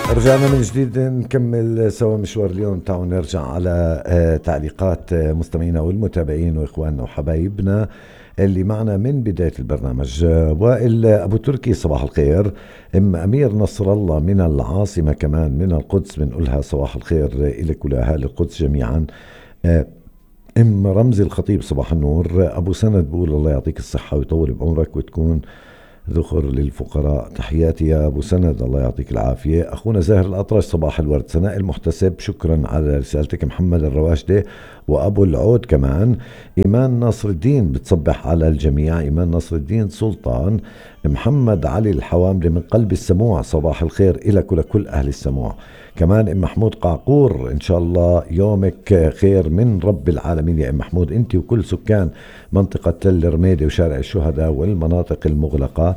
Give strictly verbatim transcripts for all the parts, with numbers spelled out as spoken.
رجعنا من جديد نكمل سوا مشوار اليوم. تعالوا نرجع على آه تعليقات آه مستمعينا والمتابعين واخواننا وحبايبنا اللي معنا من بداية البرنامج. آه وائل أبو تركي صباح الخير. ام امير نصر الله من العاصمة كمان من القدس بنقولها صباح الخير إلك ولأهالي القدس جميعا. آه ام رمزي الخطيب صباح النور. ابو سند بقول الله يعطيك الصحة ويطول بعمرك وتكون ذخر للفقراء. تحياتي يا أبو سند الله يعطيك العافية. أخونا زاهر الأطرش صباح الورد. سناء المحتسب شكرا على رسالتك. محمد الرواشدة وأبو العود كمان. إيمان نصر الدين بتصبح على الجميع. إيمان نصر الدين سلطان. محمد علي الحوامري من قلب السموع صباح الخير إلك ولكل أهل السموع. كمان ام محمود قعقور ان شاء الله يومك خير من رب العالمين يا ام محمود انت وكل سكان منطقة تل رميدة وشارع الشهداء والمناطق المغلقة.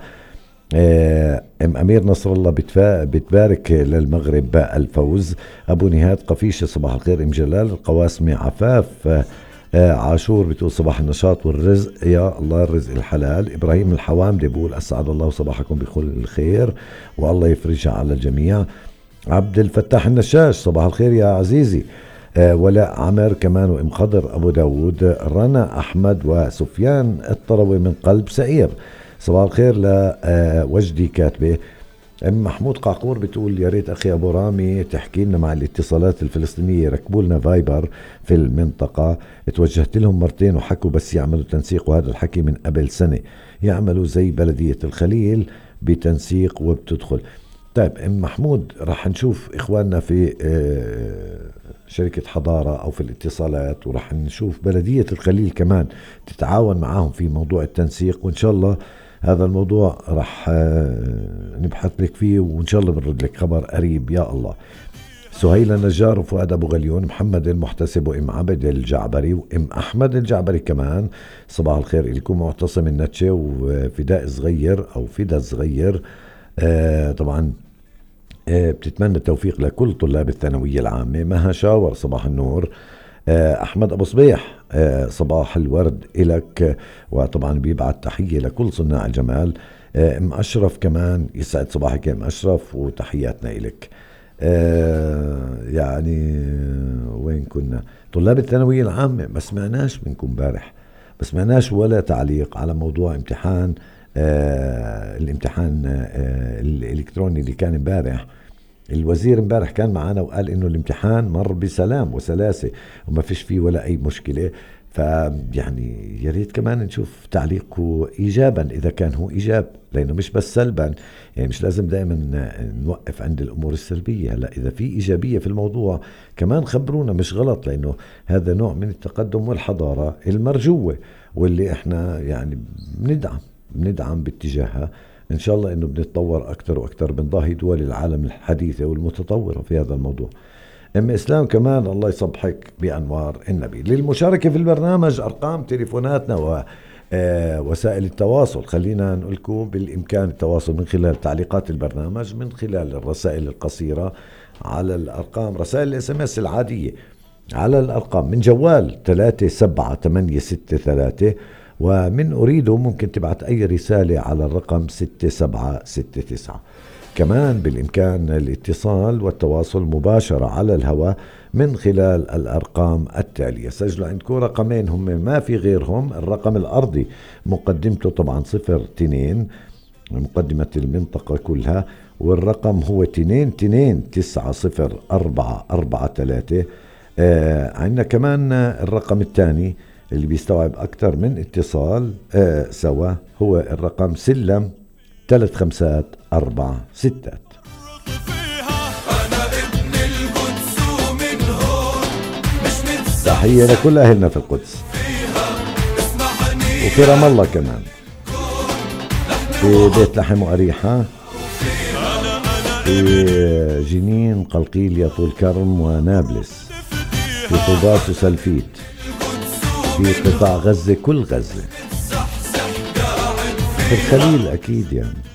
ام امير نصر الله بتبارك للمغرب الفوز. ابو نهاد قفيشة صباح الخير. ام جلال القواسمي عفاف عاشور بتقول صباح النشاط والرزق يا الله الرزق الحلال. ابراهيم الحوامري بيقول اسعد الله صباحكم بكل الخير والله يفرجها على الجميع. عبد الفتاح النشاش صباح الخير يا عزيزي. آه ولاء عمر كمان وام خضر ابو داود. رنا احمد وسفيان الطروي من قلب سعير صباح الخير لوجدي كاتبه. ام محمود قعقور بتقول يا ريت اخي ابو رامي تحكي لنا مع الاتصالات الفلسطينيه يركبوا لنا فايبر في المنطقه. توجهت لهم مرتين وحكوا بس يعملوا تنسيق وهذا الحكي من قبل سنه. يعملوا زي بلديه الخليل بتنسيق وبتدخل. طيب ام محمود راح نشوف اخواننا في شركة حضارة او في الاتصالات وراح نشوف بلدية الخليل كمان تتعاون معاهم في موضوع التنسيق وان شاء الله هذا الموضوع راح نبحث لك فيه وان شاء الله بنرد لك خبر قريب يا الله. سهيل النجار وفؤاد ابو غليون. محمد المحتسب وام عبد الجعبري وام احمد الجعبري كمان صباح الخير لكم. معتصم النتشة وفداء صغير او فدا صغير. آه طبعا آه بتتمنى التوفيق لكل طلاب الثانوية العامة. مها شاور صباح النور. آه أحمد أبو صبيح آه صباح الورد إلك وطبعا بيبعت تحية لكل صناع الجمال. آه ام أشرف كمان يسعد صباحك يا ام أشرف وتحياتنا إلك. آه يعني وين كنا طلاب الثانوية العامة ما سمعناش منكم بارح ما سمعناش ولا تعليق على موضوع امتحان آه الامتحان آه الالكتروني اللي كان امبارح. الوزير امبارح كان معنا وقال انه الامتحان مر بسلام وسلاسة وما فيش فيه ولا اي مشكلة. فيعني يا ريت كمان نشوف تعليقه ايجابا اذا كان هو ايجاب لانه مش بس سلبا. يعني مش لازم دائما نوقف عند الامور السلبية. هلا اذا في ايجابية في الموضوع كمان خبرونا مش غلط لانه هذا نوع من التقدم والحضارة المرجوة واللي احنا يعني بندعم بندعم باتجاهها. إن شاء الله إنه بنتطور أكتر وأكتر بنضاهي دول العالم الحديثة والمتطورة في هذا الموضوع. أم إسلام كمان الله يصبحك بأنوار النبي. للمشاركة في البرنامج أرقام تليفوناتنا ووسائل التواصل خلينا نقولكم بالإمكان التواصل من خلال تعليقات البرنامج من خلال الرسائل القصيرة على الأرقام رسائل الاس ام اس العادية على الأرقام من جوال ثلاثة سبعة ثمانية ستة ثلاثة ومن أريده ممكن تبعت أي رسالة على الرقم ستة سبعة ستة تسعة. كمان بالإمكان الاتصال والتواصل مباشرة على الهواء من خلال الأرقام التالية. سجلوا عندكم رقمين هم ما في غيرهم. الرقم الأرضي مقدمته طبعا صفر تنين مقدمة المنطقة كلها والرقم هو تنين تنين تسعة صفر أربعة أربعة ثلاثة. آه عندنا كمان الرقم الثاني اللي بيستوعب أكتر من اتصال آه سوا هو الرقم سلم ثلاث خمسات أربع ستات. تحية لكل أهلنا في القدس وفي رام الله كمان في بيت لحم وأريحة في جنين قلقيلية طول كرم ونابلس في طوباس وسلفيت في قطاع غزة كل غزة في الخليل أكيد يعني